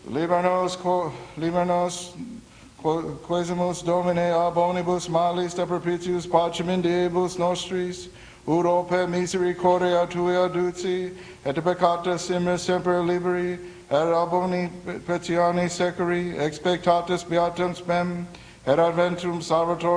Libanos, quesimus Domine ab omnibus malis de perpetuus pacem in diebus nostris, ut ope misericordia tua duci, et peccata semper liberi, et ab omni petiani securi, expectatus beatum spem, et adventum salvator